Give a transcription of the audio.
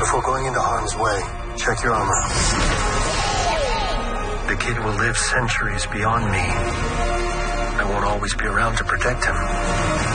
Before going into harm's way, check your armor. The kid will live centuries beyond me. I won't always be around to protect him.